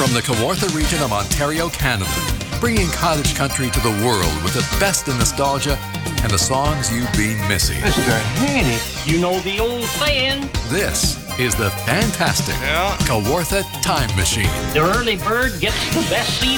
From the Kawartha region of Ontario, Canada, bringing cottage country to the world with the best in nostalgia and the songs you've been missing. Mr. Haney. You know the old saying. This is the fantastic Kawartha Time Machine. The early bird gets the best seed.